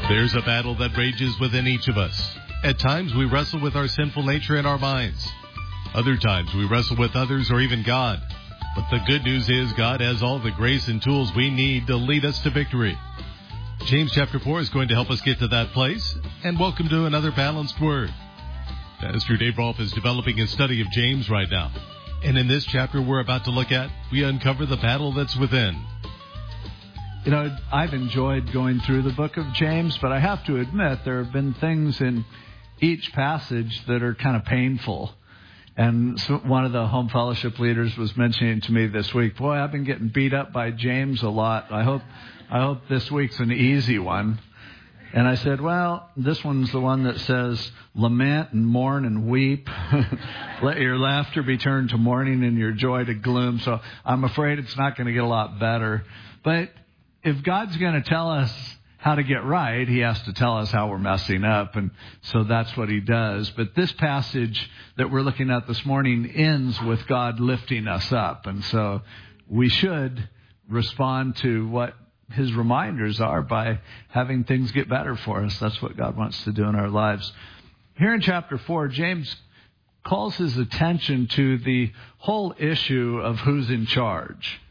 There's a battle that rages within each of us. At times, we wrestle with our sinful nature in our minds. Other times, we wrestle with others or even God. But the good news is God has all the grace and tools we need to lead us to victory. James chapter 4 is going to help us get to that place. And welcome to another Balanced Word. Pastor Dave Rolfe is developing a study of James right now. And in this chapter we're about to look at, we uncover the battle that's within. You know, I've enjoyed going through the book of James, but I have to admit there have been things in each passage that are kind of painful. And so one of the home fellowship leaders was mentioning to me this week, boy, I've been getting beat up by James a lot. I hope this week's an easy one. And I said, well, this one's the one that says, lament and mourn and weep. Let your laughter be turned to mourning and your joy to gloom. So I'm afraid it's not going to get a lot better. But if God's going to tell us how to get right, he has to tell us how we're messing up. And so that's what he does. But this passage that we're looking at this morning ends with God lifting us up. And so we should respond to what his reminders are by having things get better for us. That's what God wants to do in our lives. Here in chapter 4, James calls his attention to the whole issue of who's in charge.